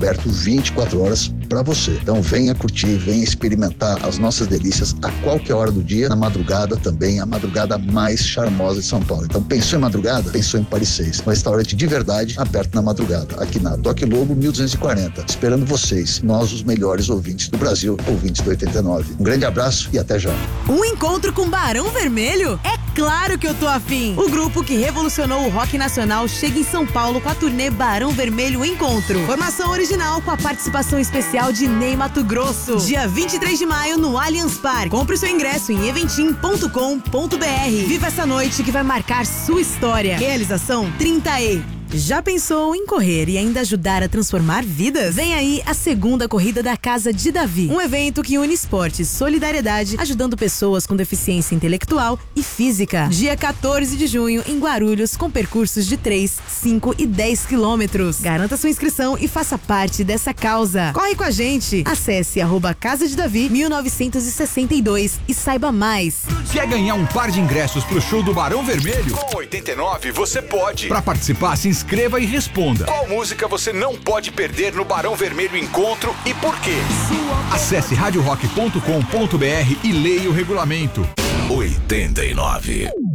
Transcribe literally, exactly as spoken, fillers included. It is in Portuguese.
aberto vinte e quatro horas para você. Então venha curtir, venha experimentar as nossas delícias a qualquer hora do dia, na madrugada também, a madrugada mais charmosa de São Paulo. Então pensou em madrugada? Pensou em Paris seis. Um restaurante de verdade, aberto na madrugada, aqui na Toque Lobo mil duzentos e quarenta. Esperando vocês, nós os melhores ouvintes do Brasil, ouvintes do oitenta e nove. Um grande abraço e até já. Um encontro com Barão Vermelho? É claro que eu tô afim! O grupo que revolucionou o rock nacional chega em São Paulo com a turnê Barão Vermelho Encontro. Formação original com a participação especial de Ney Matogrosso. Dia vinte e três de maio no Allianz Parque. Compre o seu ingresso em eventim ponto com ponto br. Viva essa noite que vai marcar sua história. Realização trinta E. Já pensou em correr e ainda ajudar a transformar vidas? Vem aí a segunda corrida da Casa de Davi. Um evento que une esporte e solidariedade, ajudando pessoas com deficiência intelectual e física. Dia quatorze de junho, em Guarulhos, com percursos de três, cinco e dez quilômetros. Garanta sua inscrição e faça parte dessa causa. Corre com a gente! Acesse arroba Casa de Davi mil novecentos e sessenta e dois e saiba mais. Quer ganhar um par de ingressos pro show do Barão Vermelho? Com oitenta e nove você pode. Para participar, se inscreva e responda. Qual música você não pode perder no Barão Vermelho Encontro e por quê? Acesse rádio rock ponto com ponto br e leia o regulamento. oitenta e nove